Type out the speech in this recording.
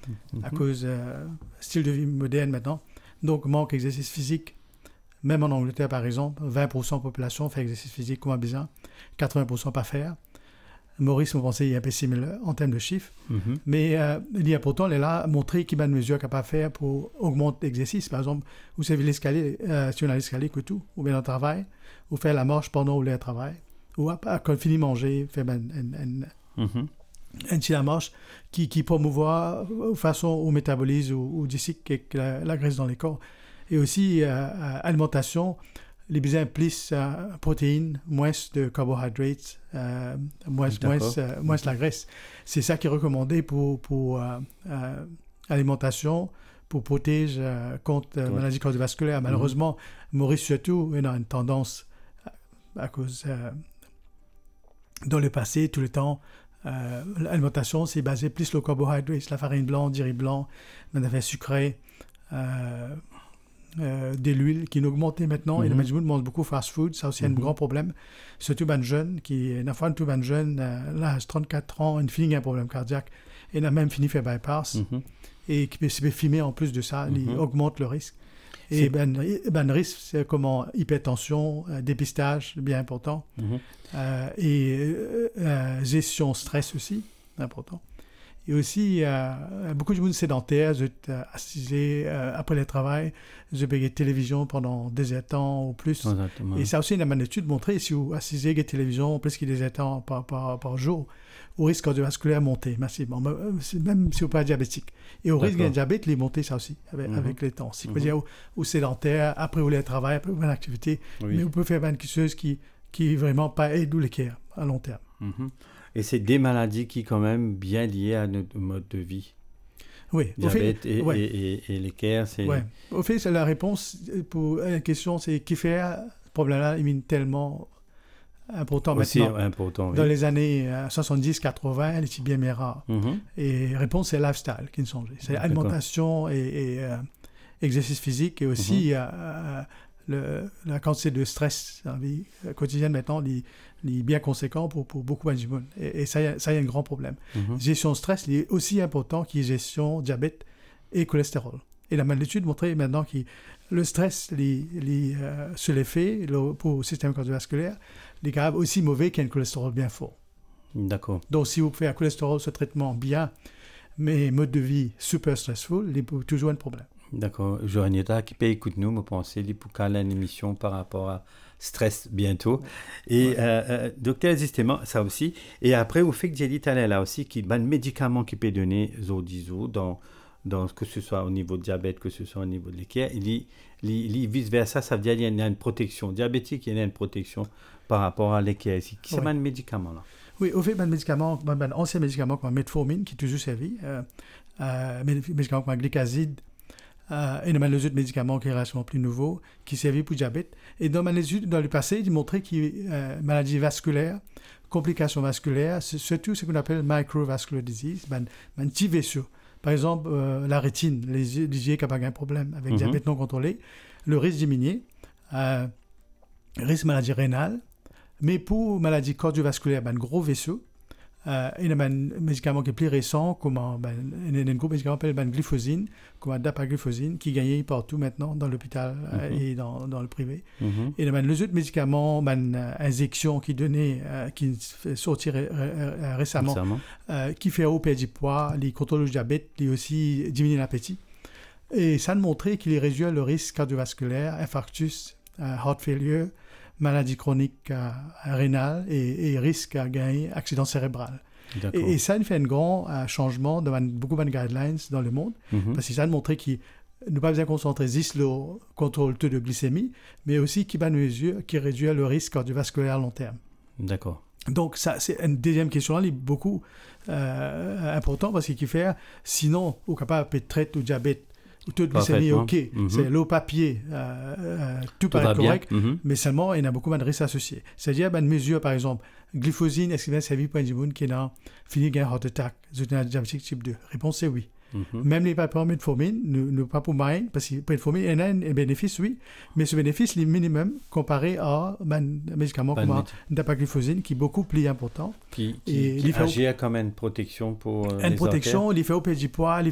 à cause style de vie moderne maintenant. Donc, manque d'exercice physique. Même en Angleterre, par exemple, 20% de la population fait exercice physique comme besoin, 80% pas faire. Maurice, vous pensez, il est un peu similaire en termes de chiffres. Mais il y a pourtant, il est là, montrer qu'il y a une mesure capable de faire pour augmenter l'exercice. Par exemple, vous savez l'escalier, si on a l'escalier que tout, ou bien dans le travail, ou faire la marche pendant le travail, ou quand on finit de manger, faire une petite marche qui promouvoit façon au métabolisme ou du cycle avec la graisse dans les corps. Et aussi, alimentation, les besoins plus protéines, moins de carbohydrates, moins la graisse. C'est ça qui est recommandé pour alimentation, pour protéger contre maladies cardiovasculaires. Malheureusement, Maurice surtout, il a une tendance à cause dans le passé, tout le temps, l'alimentation, c'est basé plus sur le carbohydrate, la farine blanche, du riz blanc, on avait sucré, de l'huile qui augmenté maintenant. Et le management mange beaucoup fast-food. Ça aussi, un grand problème. Surtout les jeunes, une fois tout les jeunes, là, 34 ans, ils finissent un problème cardiaque. Et ils ont même fini de faire bypass. Et qui peut se filmer en plus de ça, ils augmentent le risque. Et le risque, c'est comment hypertension, dépistage, bien important. Et gestion stress aussi, important. Et aussi, beaucoup de monde sédentaire, assisé après le travail, je vais télévision pendant des temps ou plus. Exactement. Et ça aussi, il y a une étude montrée, si vous assisez à la télévision plus que des temps par jour, au risque cardiovasculaire monter massivement, même si vous n'êtes pas diabétique. Et au risque d'un diabète, il est monté ça aussi, avec les temps. Si vous dire ou sédentaire, après vous allez travail, après vous avez une activité, mais vous pouvez faire une chose qui vraiment pas aide ou l'équerre à long terme. Et c'est des maladies qui sont quand même bien liées à notre mode de vie. Oui. Diabète et l'équerre, c'est... Oui. Au fait, c'est la réponse pour la question, c'est qui fait ce problème-là, il est tellement important aussi maintenant. Important, oui. Dans les années 70-80, elle était bien rare. Et la réponse, c'est lifestyle qui a changé. C'est alimentation et exercice physique et aussi la quantité de stress dans la vie quotidienne maintenant est bien conséquent pour beaucoup de gens. Et ça, il y a un grand problème. Gestion de stress est aussi important que gestion diabète et cholestérol. Et la étude montrait maintenant que le stress sur l'effet pour le système cardiovasculaire est grave aussi mauvais qu'un cholestérol bien fort. D'accord. Donc, si vous faites un cholestérol, ce traitement bien, mais mode de vie super stressful, il peut toujours un problème. D'accord. Joanita, qui peut écouter nous, me penser, il peut caler une émission par rapport à stress bientôt. Et docteur, justement, ça aussi. Et après, vous faites que j'ai dit là aussi, qu'il y a des médicaments qui peuvent donner Zodizo dans que ce soit au niveau de diabète, que ce soit au niveau de l'équerre. Il vice-versa, ça veut dire qu'il y a une protection diabétique, il y a une protection par rapport à l'équerre. C'est un médicament là. Oui, au fait, un médicament, un ancien médicament comme la metformine, qui est toujours servi, médicament comme la glycazide, et dans les autres médicaments qui sont relativement plus nouveaux, qui servent pour le diabète. Et dans les études, dans le passé, ils montraient que maladies vasculaires, complications vasculaires, surtout ce qu'on appelle microvascular disease, un petit vaisseau. Par exemple, la rétine, les yeux qui n'ont pas un problème avec diabète non contrôlé, le risque diminue, risque maladie rénale, mais pour maladie cardiovasculaire, un gros vaisseau, il y a un médicament qui est plus récent, comme un gros médicament qui s'appelle glyphosine, comme un dapagliflozine, qui gagne partout maintenant dans l'hôpital et dans le privé. Et il y a les autres médicaments, une injection qui fait sortir récemment, qui fait perdre du poids, les contrôles du diabète, qui aussi diminuer l'appétit. Et ça a montré qu'il réduit le risque cardiovasculaire, infarctus, heart failure, maladie chronique rénale et risque à gagner accident cérébral. Et ça fait un grand changement dans beaucoup de guidelines dans le monde, parce que ça a montré qu'il ne pas besoin de concentrer sur le contrôle taux de glycémie, mais aussi qu'il y a une mesure qui réduit le risque cardiovasculaire à long terme. D'accord. Donc, ça, c'est une deuxième question, là, beaucoup important, parce qu'il fait, sinon, au capable de traiter le diabète, ou taux de glycémie, ok, c'est l'eau papier, tout paraît correct, mais seulement, il y a beaucoup de risques associés. C'est-à-dire, une mesure, par exemple, glyphosine, est-ce qu'il va servir pour un monde qui a fini de heart attack, diabétique type 2? Réponse, c'est oui. Même les papiers de metformine, ne pas pour moyen, parce que metformine, il y a un bénéfice, oui, mais ce bénéfice, est minimum comparé à un médicament comme dapagliflozine, qui est beaucoup plus important. Qui agit comme une protection pour les protection, artères. il fait au du poids, il